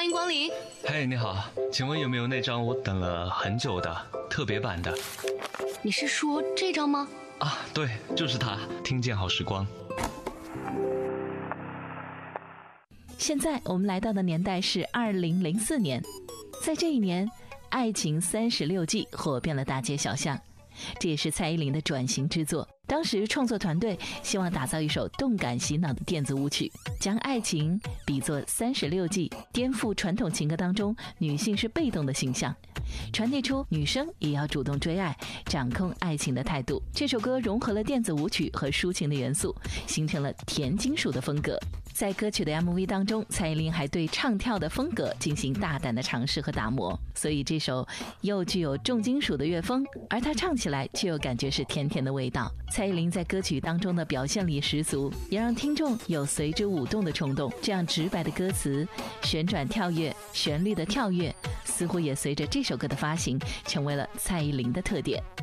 欢迎光临。 嘿，你好，请问有没有那张我等了很久的特别版的？ 你是说这张吗？ 啊，对，就是它，听见好时光。 现在我们来到的年代是2004年，在这一年，《爱情36计》火遍了大街小巷，这也是蔡依林的转型之作。当时创作团队希望打造一首动感洗脑的电子舞曲，将爱情比作36计，颠覆传统情歌当中女性是被动的形象，传递出女生也要主动追爱、掌控爱情的态度。这首歌融合了电子舞曲和抒情的元素，形成了甜金属的风格。在歌曲的 MV 当中，蔡依林还对唱跳的风格进行大胆的尝试和打磨，所以这首又具有重金属的乐风，而她唱起来却又感觉是甜甜的味道。蔡依林在歌曲当中的表现力十足，也让听众有随之舞动的冲动。这样直白的歌词、旋转跳跃、旋律的跳跃，似乎也随着这首歌的发行成为了蔡依林的特点。